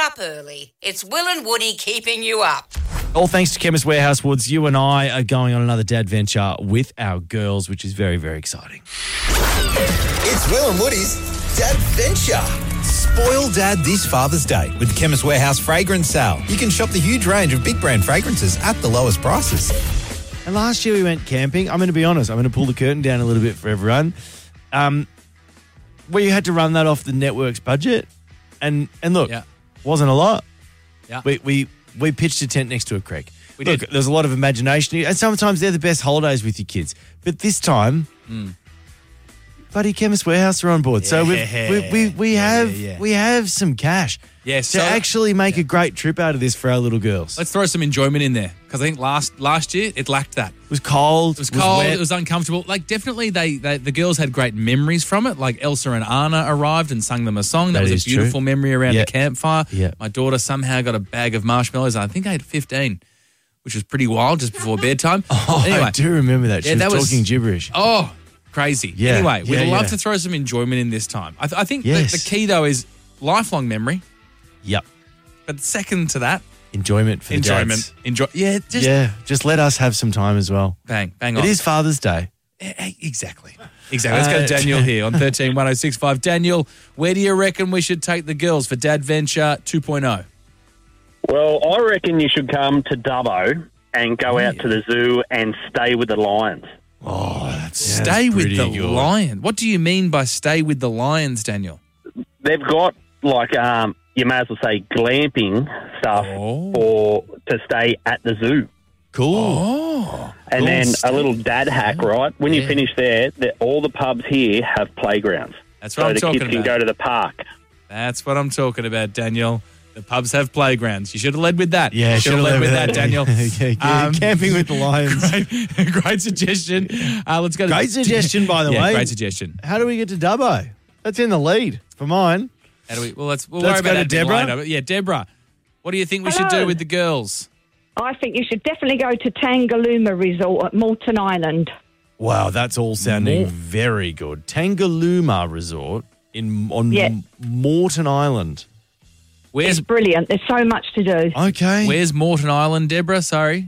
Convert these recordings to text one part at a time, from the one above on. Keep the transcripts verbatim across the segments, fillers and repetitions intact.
up early. It's Will and Woody keeping you up. All thanks to Chemist Warehouse Woods, you and I are going on another dad venture with our girls, which is very, very exciting. It's Will and Woody's Dad Venture. Spoil Dad this Father's Day with the Chemist Warehouse Fragrance Sale. You can shop the huge range of big brand fragrances at the lowest prices. And last year we went camping. I'm going to be honest. I'm going to pull the curtain down a little bit for everyone. Um, we had to run that off the network's budget. And and look, Yeah. wasn't a lot. Yeah. We, we, we pitched a tent next to a creek. We Look, did. there's a lot of imagination. And sometimes they're the best holidays with your kids. But this time... Mm. Buddy Chemist Warehouse are on board, so we've, we we we Yeah, have yeah, yeah. we have some cash Yes, to so- actually make a great trip out of this for our little girls. Let's throw some enjoyment in there because I think last last year it lacked that. It was cold. It was cold. wet. It was uncomfortable. Like definitely, they, they the girls had great memories from it. Like Elsa and Anna arrived and sung them a song. That, That was is a beautiful true. memory around Yeah. the campfire. Yeah. My daughter somehow got a bag of marshmallows. I think I had fifteen, which was pretty wild just before bedtime. Oh, anyway, I do remember that. She Yeah, was that was- talking gibberish. oh, crazy. Yeah. Anyway, we'd Yeah, love yeah. to throw some enjoyment in this time. I, th- I think Yes. the, the key though is lifelong memory. Yep. But second to that, Enjoyment for the enjoyment. dads. Enjoy. Yeah, just Yeah, just let us have some time as well. bang, bang on. It is Father's Day. Eh, eh, Exactly. Exactly. Let's go to Uh, Daniel here on thirteen one oh six five. Daniel, where do you reckon we should take the girls for Dad Venture two point oh? Well, I reckon you should come to Dubbo and go out to the zoo and stay with the lions. Oh, that's Stay with pretty the good. lion. What do you mean by stay with the lions, Daniel? They've got, like, um, you may as well say glamping stuff Oh. for to stay at the zoo. Cool. Oh. And Cool. then a little dad hack, right? When Yeah. you finish there, the, all the pubs here have playgrounds. That's what so I'm the talking kids can about. go to the park. That's what I'm talking about, Daniel. The pubs have playgrounds. You should have led with that. Yeah, you should have led with that, Daniel. Yeah, yeah, Um, camping with the lions. Great, great suggestion. Uh, let's go. To Great suggestion, by the yeah, way. Great suggestion. How do we get to Dubbo? That's in the lead for mine. How do we? Well, let's. We'll Let's worry go about to that a bit Deborah. later. But yeah, Deborah. What do you think we should do Hello. with the girls? I think you should definitely go to Tangalooma Resort at Moulton Island. Wow, that's all sounding More- very good. Tangalooma Resort in on Yeah. M- Moreton Island. Where's It's brilliant. There's so much to do. Okay. Where's Moreton Island, Deborah? Sorry.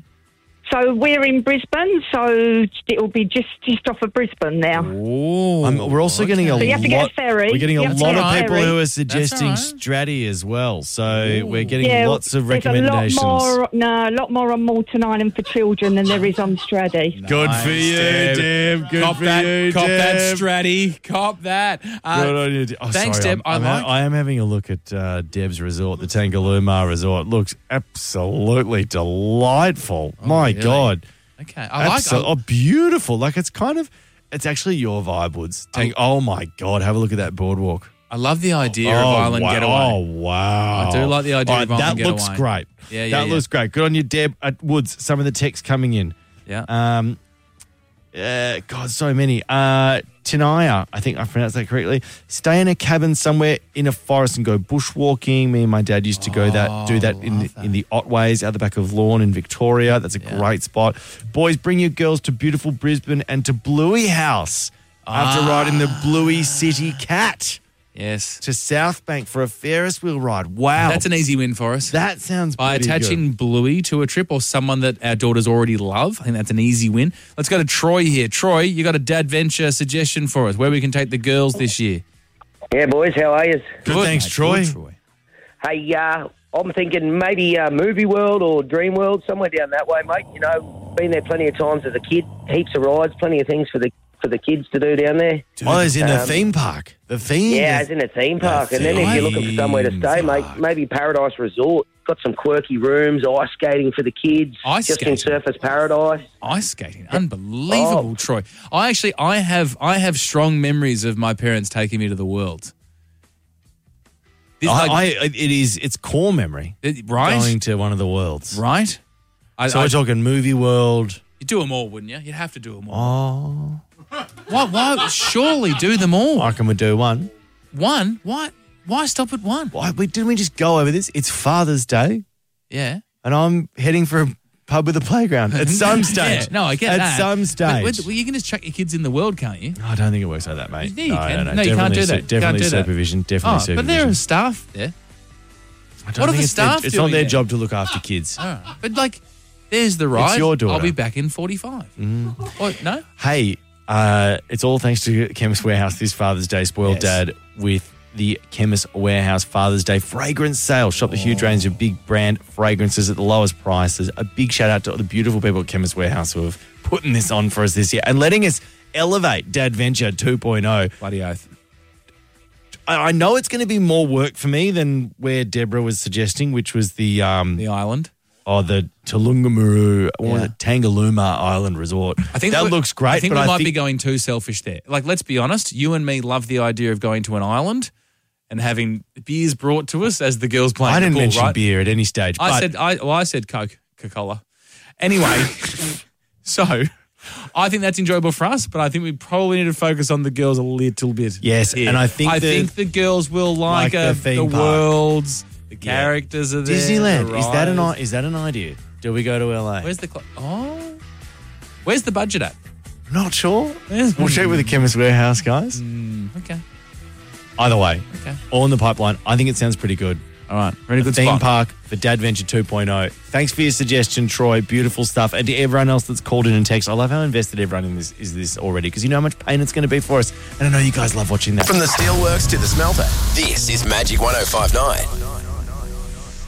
So we're in Brisbane, so it'll be just, just off of Brisbane now. Oh, Um, we're also getting a So you have to get a lot. ferry. We're getting a You have to lot get of a people ferry. who are suggesting right. Stratty as well. So we're getting Yeah, lots of there's recommendations. a lot more, no, a lot more on Moulton Island for children than there is on Straddy. Good for Nice, you, Deb. Deb. Good cop for that, you, cop that, Deb. Stratty. Cop that. Uh, Good on you, Deb. Oh, thanks, sorry, Deb. I'm, I I'm like- ha- I am having a look at uh, Deb's resort, the Tangalooma Resort. Looks absolutely delightful. My really? God. Okay, I like. Absol- oh, beautiful. Like it's kind of, it's actually your vibe, Woods. Tang- oh my God, have a look at that boardwalk. I love the idea of oh, Island wow. Getaway. Oh, wow. I do like the idea All of Island That looks Getaway. great. Yeah, yeah, That yeah. looks great. Good on you, Deb. At Woods, some of the text coming in. Yeah. Um, uh, God, so many. Uh, Tinaya, I think I pronounced that correctly. Stay in a cabin somewhere in a forest and go bushwalking. Me and my dad used to go that, do that in love the, in the Otways out the back of Lawn in Victoria. That's a great spot. Boys, bring your girls to beautiful Brisbane and to Bluey House after Ah. riding the Bluey City Cat yes. to South Bank for a Ferris wheel ride. Wow. That's an easy win for us. That sounds By pretty attaching good. Bluey to a trip or someone that our daughters already love. I think that's an easy win. Let's go to Troy here. Troy, you got a Dad Venture suggestion for us where we can take the girls this year? Yeah, boys, how are you? Good, thanks, mate. Troy. Good, Troy. Hey, uh, I'm thinking maybe uh, Movie World or Dream World, somewhere down that way, mate. You know, been there plenty of times as a kid. Heaps of rides, plenty of things for the for the kids to do down there. Oh, it's in the Um, theme park. The theme. Yeah, it's in a theme park. And then if you're looking for somewhere to stay, theme mate, park. maybe Paradise Resort. Got some quirky rooms, ice skating for the kids. Ice just in skating? Surfers Paradise. Ice skating, unbelievable, Oh. Troy. I actually, I have, I have strong memories of my parents taking me to the world. This, I, like, I, it is. It's core memory. it- right, Going to one of the worlds. right. I, So I, we're talking movie world. you do them all, wouldn't you? You'd have to do them all. Oh, Why? Why? Surely do them all. I reckon we do one. One? Why? Why stop at one? Why we, didn't we just go over this? It's Father's Day, Yeah. and I'm heading for a pub with a playground at some stage. Yeah, no, I get at that. some But- stage. but- well, you can just chuck your kids in the world, can't you? I don't think it works like that, mate. Yeah, you no, can. no, no, No, you can't Definitely do that. su- You can't Definitely do that. supervision. Definitely Oh, supervision. but there are staff there. I don't What are think the it's their- staff It's doing not their then? job to look after kids. All right. But like, there's the ride. your daughter. I'll be back in forty-five. Mm. What? No? Hey, uh, it's all thanks to Chemist Warehouse this Father's Day. Spoiled Yes. Dad with the Chemist Warehouse Father's Day fragrance sale. Shop the huge range of big brand fragrances at the lowest prices. A big shout out to all the beautiful people at Chemist Warehouse who have putting this on for us this year and letting us elevate Dad Venture two point oh. Bloody oath. I I know it's going to be more work for me than where Deborah was suggesting, which was the um The island. oh the Tulungamuru, what was Yeah. it, Tangaluma Island Resort. I think that we- looks great. I think but we I might think be going too selfish there. Like, let's be honest. You and me love the idea of going to an island and having beers brought to us as the girls playing I the didn't pool, mention right? beer at any stage. I but said, I well, I said Coke, Coca-Cola. Anyway, so I think that's enjoyable for us, but I think we probably need to focus on the girls a little bit. Yes, here. and I think I the- think the girls will like, like the uh, theme the park. worlds, the characters are there. Disneyland. the Is that an rides. i- is that an idea? Do we go to L A? Where's the cl- oh? Where's the budget at? Not sure. Where's- We'll check with the Chemist Warehouse guys. Okay, Either way, okay, all in the pipeline. I think it sounds pretty good. all right. Very The good theme spot. park for Dad Venture two point oh. Thanks for your suggestion, Troy. Beautiful stuff. And to everyone else that's called in and text, I love how invested everyone in this is this already because you know how much pain it's going to be for us. And I know you guys love watching that. From the steelworks to the smelter, this is Magic one oh five nine.